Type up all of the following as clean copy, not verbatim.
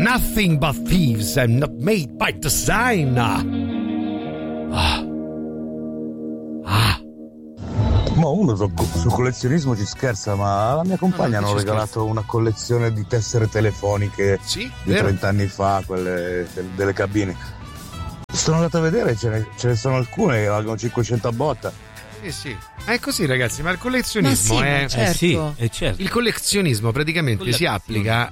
Nothing but thieves and not made by design. Ma uno sul collezionismo ci scherza, ma alla mia compagna hanno regalato una collezione di tessere telefoniche di 30 anni fa, quelle delle cabine. Sono andato a vedere, ce ne sono alcune che valgono 500 a botta. Sì. È così, ragazzi, ma il collezionismo certo. Certo. Il collezionismo praticamente si applica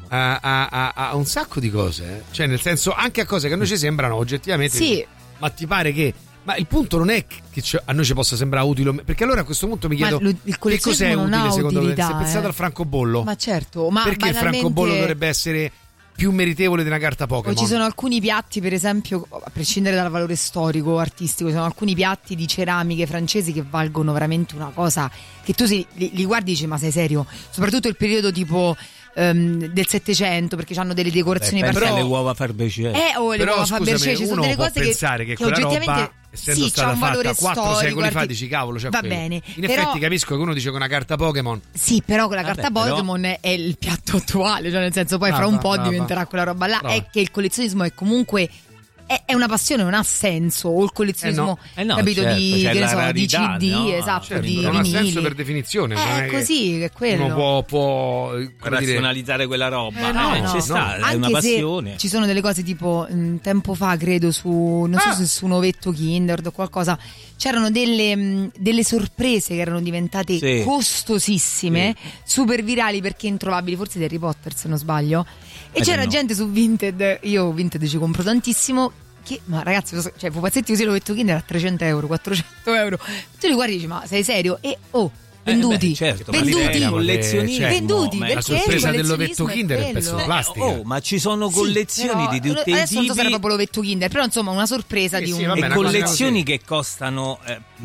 a un sacco di cose, cioè nel senso anche a cose che a noi ci sembrano oggettivamente. Sì. Ma ti pare che ma il punto non è che a noi ci possa sembrare utile, perché allora a questo punto mi chiedo che cos'è utile secondo me? Se pensate al francobollo, ma certo, ma perché il francobollo dovrebbe essere più meritevole di una carta Pokémon? Ci sono alcuni piatti, per esempio, a prescindere dal valore storico, artistico, ci sono alcuni piatti di ceramiche francesi che valgono veramente una cosa che tu li guardi e dici ma sei serio? Soprattutto il periodo tipo del Settecento, perché hanno delle decorazioni particolari. Le uova Fabergé. Le uova Fabergé, ci sono delle cose pensare che quella oggettivamente roba, essendo stata fatta 4 secoli fa, dici cavolo, va bene. In effetti capisco che uno dice con una carta Pokémon. Sì, però con la carta Pokémon è il piatto attuale, cioè nel senso poi fra un po' diventerà quella roba là. È che il collezionismo è comunque è una passione, non ha senso. O il collezionismo, capito, certo, di, che ne so, rarità, di CD, no? esatto, certo, di non vinili. ha senso per definizione. È così, è quello. Uno può razionalizzare quella roba. No. C'è sta, è una passione. Ci sono delle cose tipo tempo fa, credo, non so se su un ovetto Kinder o qualcosa, c'erano delle sorprese che erano diventate costosissime, super virali perché introvabili, forse di Harry Potter se non sbaglio. E c'era gente su Vinted, io Vinted ci compro tantissimo, ma ragazzi, cioè pupazzetti così l'ovetto Kinder a 300 euro, 400 euro, tu li guardi e dici ma sei serio? E venduti, certo, venduti, collezionismo, venduti, la perché sorpresa dell'ovetto Kinder è un pezzo di plastica. Ma ci sono collezioni di tutti i tipi. Adesso non so se era proprio l'ovetto Kinder, però insomma una sorpresa di un e collezioni che costano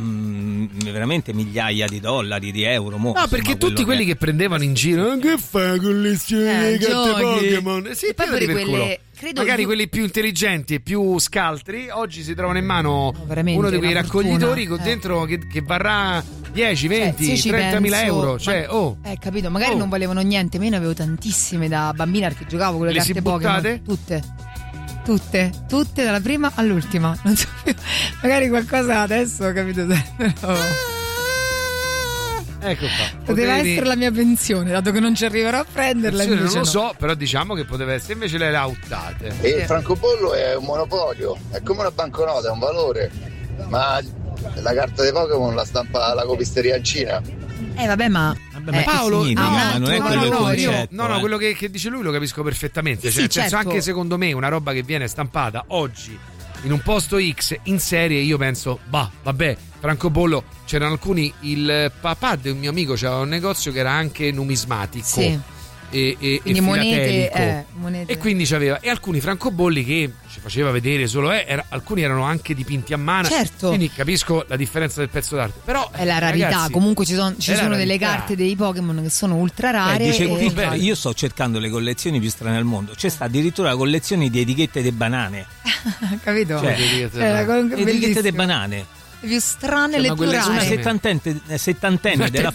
veramente migliaia di dollari, di euro. No, perché tutti quelli che prendevano in giro, che fa collezione di carte Pokémon? Sì, poi quelle magari quelli più intelligenti e più scaltri oggi si trovano in mano uno di quei raccoglitori con dentro che varrà 10, 20, 30.000 euro. Capito, magari non valevano niente, ma io ne avevo tantissime da bambina perché giocavo con le carte Pokémon. Tutte dalla prima all'ultima. Non so più. Magari qualcosa adesso, capito? Però ecco qua. Poteva essere la mia pensione, dato che non ci arriverò a prenderla. Non lo so, però diciamo che poteva essere, invece le lautate. E il francobollo è un monopolio, è come una banconota, è un valore. Ma la carta dei Pokémon la stampa la copisteria in Cina. Ma Paolo, non è quello il concetto. No, quello che dice lui lo capisco perfettamente. Cioè, nel senso, anche secondo me una roba che viene stampata oggi in un posto X in serie, io penso, vabbè, francobollo. C'erano alcuni, il papà di un mio amico c'aveva un negozio che era anche numismatico e monete. E quindi c'aveva, e alcuni francobolli che ci faceva vedere solo alcuni erano anche dipinti a mano, certo. Quindi capisco la differenza del pezzo d'arte, però è la rarità, ragazzi, comunque ci sono delle carte dei Pokémon che sono ultra rare. Io sto cercando le collezioni più strane al mondo, c'è sta addirittura la collezione di etichette di banane. Capito? Etichette di banane più strane, le più rare. Una settantenne della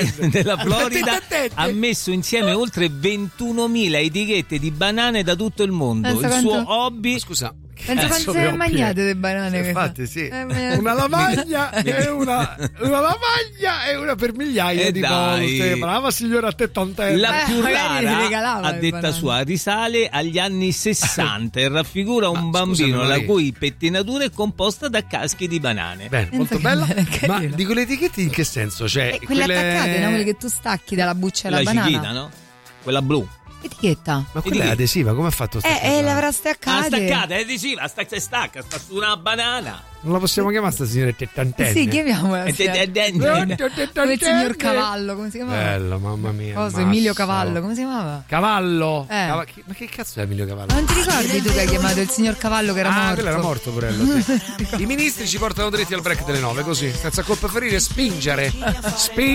Florida ha messo insieme oltre 21.000 etichette di banane da tutto il mondo. Suo hobby. Scusa, penso quanto se ne mangiate le banane. Infatti sì, una lavagna e una lavagna e una per migliaia di volte. Brava signora settantenne. La più rara, a detta sua, risale agli anni 60 e raffigura un bambino la cui pettinatura è composta da caschi di banane. Bene, molto bella. Ma di quelle etichette in che senso? Cioè, quelle attaccate, no? Quelle che tu stacchi dalla buccia della banana. La cichina, no? Quella blu. Etichetta. Ma quella è adesiva, come ha fatto staccata? L'avrà staccata. Staccata, è adesiva, stacca, sta su una banana. Non la possiamo chiamare sta signora settantenne? Sì, chiamiamola. Come il signor Cavallo, come si chiamava? Bello, mamma mia. Emilio Cavallo, come si chiamava? Cavallo? Ma che cazzo è Emilio Cavallo? Non ti ricordi tu che hai chiamato il signor Cavallo che era morto? Quello era morto, porello, sì. I ministri ci portano dritti al break delle 9, così, senza colpa ferire, spingere.